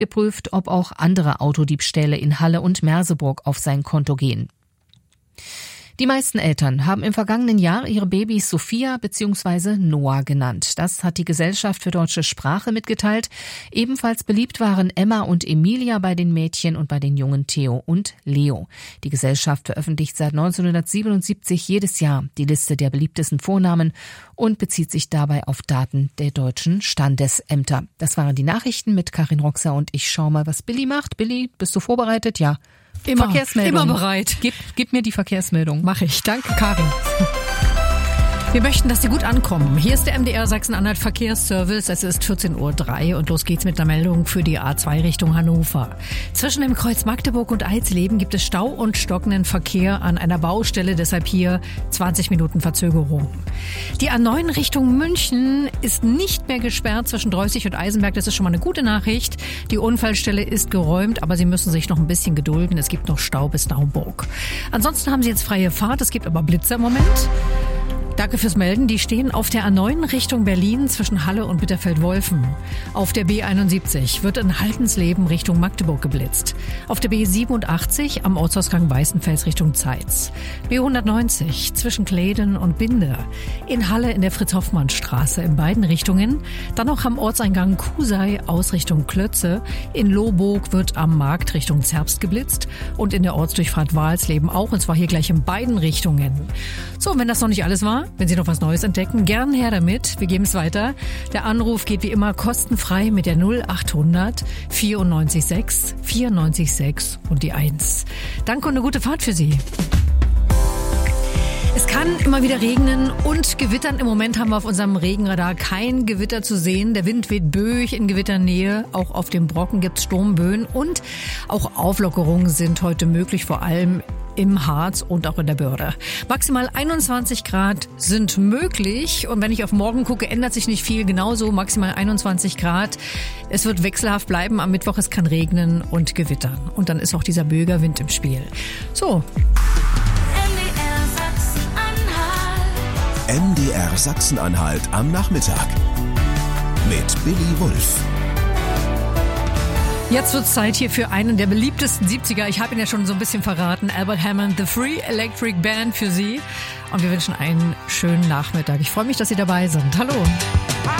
geprüft, ob auch andere Autodiebstähle in Halle und Merseburg auf sein Konto gehen. Die meisten Eltern haben im vergangenen Jahr ihre Babys Sophia bzw. Noah genannt. Das hat die Gesellschaft für deutsche Sprache mitgeteilt. Ebenfalls beliebt waren Emma und Emilia bei den Mädchen und bei den Jungen Theo und Leo. Die Gesellschaft veröffentlicht seit 1977 jedes Jahr die Liste der beliebtesten Vornamen und bezieht sich dabei auf Daten der deutschen Standesämter. Das waren die Nachrichten mit Karin Roxer und ich schau mal, was Billy macht. Billy, bist du vorbereitet? Ja. Immer Verkehrsmeldung. Immer bereit. Gib mir die Verkehrsmeldung. Mache ich. Danke, Karin. Wir möchten, dass Sie gut ankommen. Hier ist der MDR Sachsen-Anhalt Verkehrsservice. Es ist 14:03 Uhr und los geht's mit der Meldung für die A2 Richtung Hannover. Zwischen dem Kreuz Magdeburg und Eisleben gibt es Stau und stockenden Verkehr an einer Baustelle. Deshalb hier 20 Minuten Verzögerung. Die A9 Richtung München ist nicht mehr gesperrt zwischen Dreußig und Eisenberg. Das ist schon mal eine gute Nachricht. Die Unfallstelle ist geräumt, aber Sie müssen sich noch ein bisschen gedulden. Es gibt noch Stau bis Naumburg. Ansonsten haben Sie jetzt freie Fahrt. Es gibt aber Blitzer im Moment. Danke fürs Melden. Die stehen auf der A9 Richtung Berlin zwischen Halle und Bitterfeld-Wolfen. Auf der B71 wird in Haltensleben Richtung Magdeburg geblitzt. Auf der B87 am Ortsausgang Weißenfels Richtung Zeitz. B190 zwischen Kleden und Binde. In Halle in der Fritz-Hoffmann-Straße in beiden Richtungen. Dann noch am Ortseingang Kusei aus Richtung Klötze. In Lohburg wird am Markt Richtung Zerbst geblitzt. Und in der Ortsdurchfahrt Walsleben auch. Und zwar hier gleich in beiden Richtungen. So, und wenn das noch nicht alles war, wenn Sie noch was Neues entdecken, gern her damit. Wir geben es weiter. Der Anruf geht wie immer kostenfrei mit der 0800 94 6 94 6 und die 1. Danke und eine gute Fahrt für Sie. Es kann immer wieder regnen und gewittern. Im Moment haben wir auf unserem Regenradar kein Gewitter zu sehen. Der Wind weht böig in Gewitternähe. Auch auf dem Brocken gibt es Sturmböen und auch Auflockerungen sind heute möglich, vor allem im Harz und auch in der Börde. Maximal 21 Grad sind möglich und wenn ich auf morgen gucke, ändert sich nicht viel. Genauso maximal 21 Grad. Es wird wechselhaft bleiben. Am Mittwoch es kann regnen und gewittern. Und dann ist auch dieser böiger Wind im Spiel. So. MDR Sachsen-Anhalt am Nachmittag mit Billy Wulff. Jetzt wird's Zeit hier für einen der beliebtesten 70er. Ich habe ihn ja schon so ein bisschen verraten. Albert Hammond, The Free Electric Band für Sie. Und wir wünschen einen schönen Nachmittag. Ich freue mich, dass Sie dabei sind. Hallo.